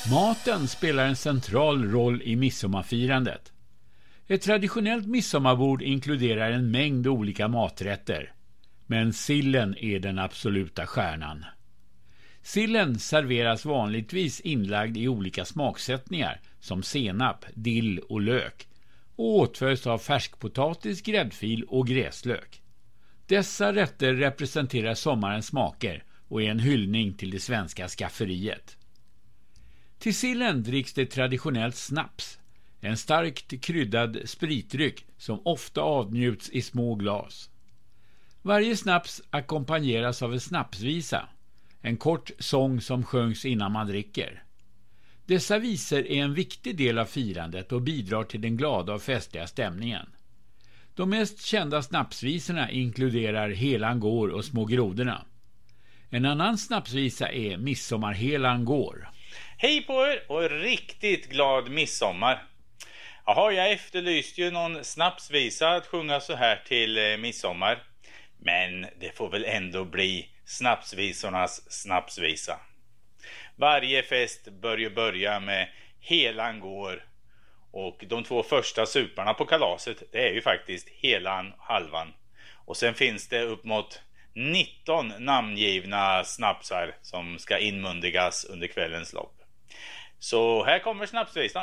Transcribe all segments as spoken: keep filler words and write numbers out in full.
Maten spelar en central roll i midsommarfirandet. Ett traditionellt midsommarbord inkluderar en mängd olika maträtter, men sillen är den absoluta stjärnan. Sillen serveras vanligtvis inlagd i olika smaksättningar som senap, dill och lök och åtföljs av färskpotatis, gräddfil och gräslök. Dessa rätter representerar sommarens smaker och är en hyllning till det svenska skafferiet. Till sillen dricks det traditionellt snaps, en starkt kryddad spritdryck som ofta avnjuts i små glas. Varje snaps ackompanjeras av en snapsvisa, en kort sång som sjöngs innan man dricker. Dessa visor är en viktig del av firandet och bidrar till den glada och festliga stämningen. De mest kända snapsvisorna inkluderar Helan går och Små grodorna. En annan snapsvisa är Midsommar Helan går. Hej på er och riktigt glad midsommar. Jaha, jag efterlyste ju någon snapsvisa att sjunga så här till eh, midsommar. Men det får väl ändå bli snapsvisornas snapsvisa. Varje fest bör ju börja med Helan går. Och de två första suparna på kalaset, det är ju faktiskt Helan och Halvan. Och sen finns det upp mot nitton namngivna snapsar som ska inmundigas under kvällens lopp. Så här kommer snapsvisan.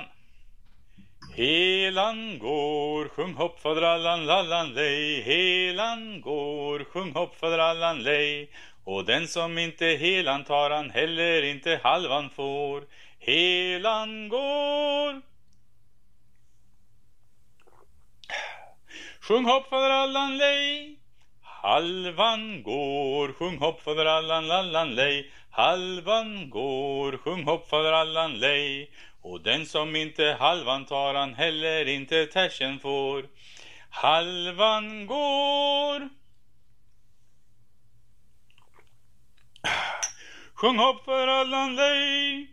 Helan går, sjung hopp faderallan lallan lej. Helan går, sjung hopp faderallan lej. Och den som inte helan tar han heller inte halvan får. Helan går. Sjung hopp faderallan lej. Halvan går, sjung hopp faderallan lallan lej. Halvan går, sjung hopp faderallan lej. Och den som inte halvan tar han heller inte tärsen får. Halvan går. Sjung hopp faderallan lej.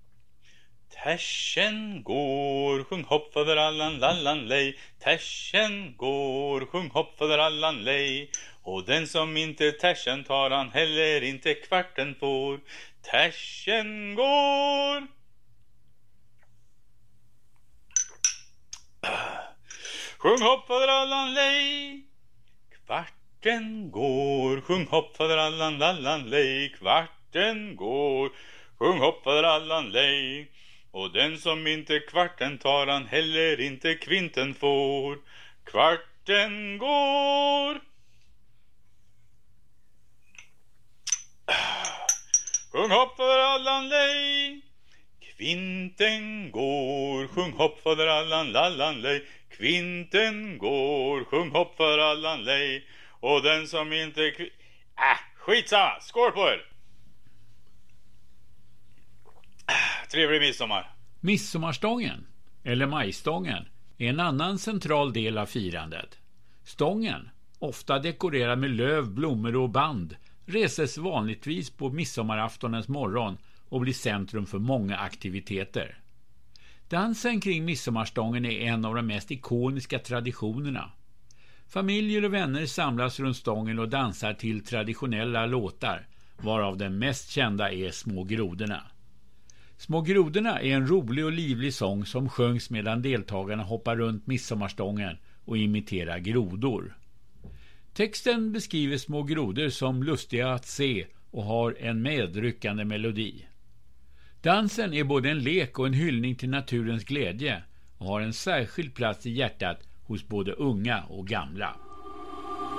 Tärsen går, sjung hopp faderallan lallan lej. Tärsen går, sjung hopp faderallan lej. Och den som inte tärsen tar han heller inte kvarten får. Tärsen går. Sjung hopp faderallan lej. Kvarten går, sjung hopp faderallan lallan lej. Kvarten går, sjung hopp faderallan lej. Och den som inte kvarten tar han heller inte kvinten får. Kvarten går. Sjung hopp faderallan lej. Kvinten går, sjung hopp faderallan lallan lej. Kvinten går, sjung hopp faderallan lej. Och den som inte... Kv- äh, skitsamma, skål på er! Trevlig midsommar. Midsommarstången, eller majstången, är en annan central del av firandet. Stången, ofta dekorerad med löv, blommor och band, reses vanligtvis på midsommaraftonens morgon och blir centrum för många aktiviteter. Dansen kring midsommarstången är en av de mest ikoniska traditionerna. Familjer och vänner samlas runt stången och dansar till traditionella låtar, varav den mest kända är Små grodorna. Små grodorna är en rolig och livlig sång som sjöngs medan deltagarna hoppar runt midsommarstången och imiterar grodor. Texten beskriver små grodor som lustiga att se och har en medryckande melodi. Dansen är både en lek och en hyllning till naturens glädje och har en särskild plats i hjärtat hos både unga och gamla.